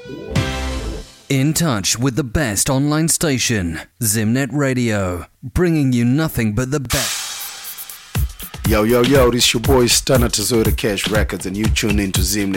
In touch with the best online station, Zimnet Radio, bringing you nothing but the best. Yo, this your boy Stunner Tazota Cash Records, and you tune into Zimnet